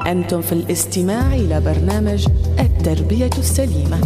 أنتم في الاستماع إلى برنامج التربية السليمة.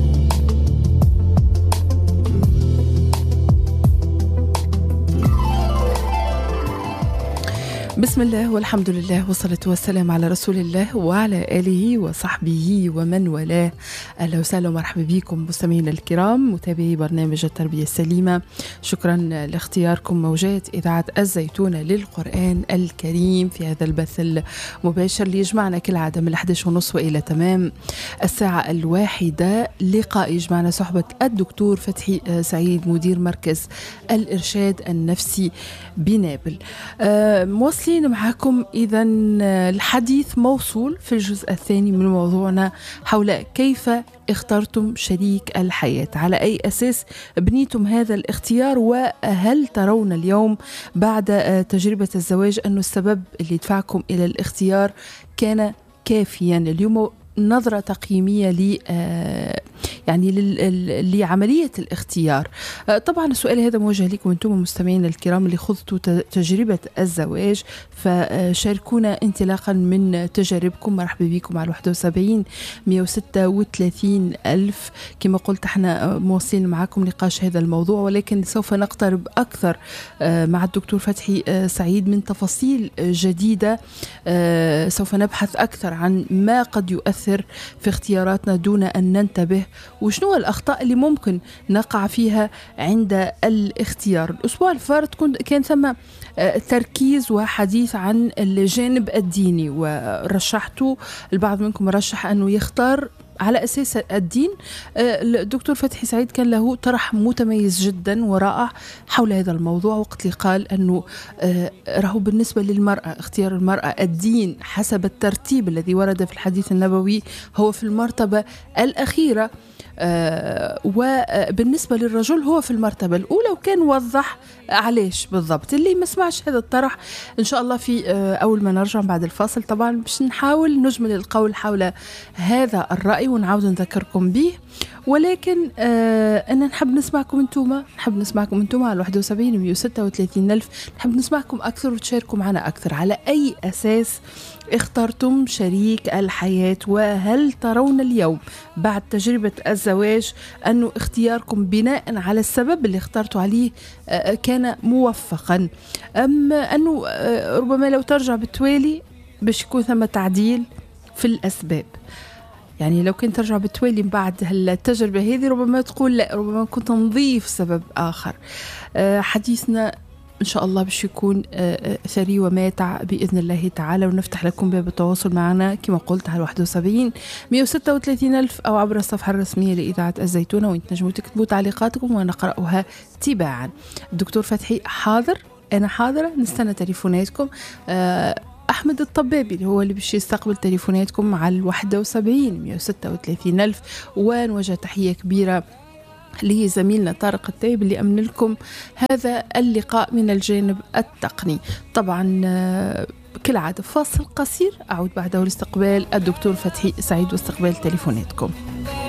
بسم الله والحمد لله والصلاة والسلام على رسول الله وعلى آله وصحبه ومن والاه. أهلا وسهلا ومرحبا بكم مستمعينا الكرام متابعي برنامج التربية السليمة. شكرا لاختياركم موجات إذاعة الزيتونة للقرآن الكريم في هذا البث المباشر اللي يجمعنا كالعادة من 11:30 وإلى تمام الساعة 1. لقاء يجمعنا صحبة الدكتور فتحي سعيد مدير مركز الإرشاد النفسي بنابل. موصلين معكم إذن الحديث موصول في الجزء الثاني من موضوعنا حول كيف اخترتم شريك الحياة، على أي أساس بنيتم هذا الاختيار، وهل ترون اليوم بعد تجربة الزواج أن السبب اللي دفعكم إلى الاختيار كان كافيا؟ اليوم نظرة تقييمية لعملية الاختيار. طبعا السؤال هذا موجه لكم أنتم المستمعين الكرام اللي خضتوا تجربة الزواج، فشاركونا انطلاقا من تجاربكم. مرحبا بكم على 71 136 ألف. كما قلت احنا مواصلين معكم نقاش هذا الموضوع، ولكن سوف نقترب أكثر مع الدكتور فتحي سعيد من تفاصيل جديدة. سوف نبحث أكثر عن ما قد يؤثر في اختياراتنا دون أن ننتبه، وشنو الأخطاء اللي ممكن نقع فيها عند الاختيار. الأسبوع الفارط كان ثم تركيز وحديث عن الجانب الديني، ورشحتوا البعض منكم رشح أنه يختار على أساس الدين. الدكتور فتحي سعيد كان له طرح متميز جدا ورائع حول هذا الموضوع، وقت اللي قال أنه راهو بالنسبة للمرأة اختيار المرأة الدين حسب الترتيب الذي ورد في الحديث النبوي هو في المرتبة الأخيرة، وبالنسبة للرجل هو في المرتبة الأولى. وكان وضح علاش بالضبط. اللي ما سمعش هذا الطرح إن شاء الله في أول ما نرجع بعد الفاصل طبعا باش نحاول نجمل القول حول هذا الرأي ونعود نذكركم به. ولكن أنا نحب نسمعكم أنتم على 71 136 ألف. نحب نسمعكم أكثر وتشاركوا معنا أكثر. على أي أساس اخترتم شريك الحياة، وهل ترون اليوم بعد تجربة الزواج أنه اختياركم بناء على السبب اللي اخترتوا عليه كان موفقا، أم أنه ربما لو ترجع بالتوالي باش يكون ثم تعديل في الأسباب؟ يعني لو كنت ترجع بالتوالي بعد هالتجربة هذه ربما تقول لا، ربما كنت نضيف سبب آخر. حديثنا إن شاء الله باش يكون ثري وماتع بإذن الله تعالى، ونفتح لكم باب التواصل معنا كما قلت على 71 136 ألف أو عبر الصفحة الرسمية لإذاعة الزيتونة، وإنت تنجموا تكتبوا تعليقاتكم ونقرأها تباعا. الدكتور فتحي حاضر، أنا حاضرة، نستنى تليفوناتكم. أحمد الطبابي اللي هو اللي باش يستقبل تليفوناتكم على 71 136 ألف. ونوجه تحية كبيرة لزميلنا طارق التايب اللي أمن لكم هذا اللقاء من الجانب التقني. طبعا كالعادة فاصل قصير، أعود بعده لاستقبال الدكتور فتحي سعيد واستقبال تليفوناتكم.